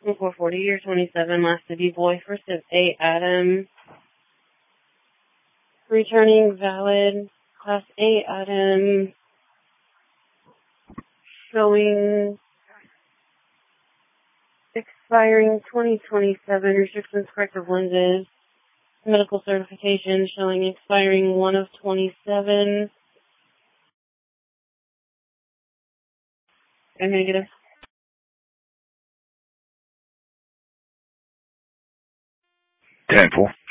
440 year 27, last to be boy, first of 8, Adam. Returning valid, class 8, Adam. Showing expiring 2027, restrictions, corrective lenses. Medical certification showing expiring 1 of 27. And negative. 10-4.